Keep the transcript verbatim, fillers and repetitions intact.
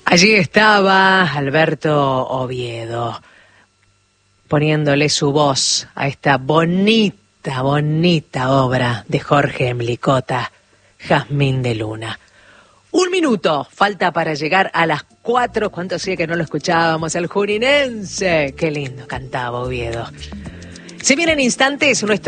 Allí estaba Alberto Oviedo, poniéndole su voz a esta bonita, bonita obra de Jorge Emlicota, Jazmín de Luna. Un minuto falta para llegar a las cuatro. ¿Cuánto hacía que no lo escuchábamos? El juninense. Qué lindo cantaba Oviedo. Se vienen instantes nuestro